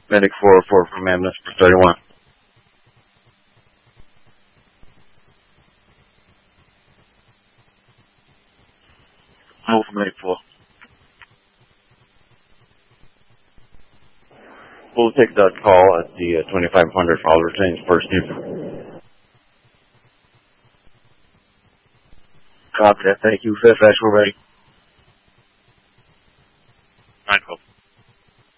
Medic 404 from Ambulance for 31. Hold for Medic 4. We'll take that call at the 2500 for all retains first unit. Copy that. Thank you. Fifth, we're ready.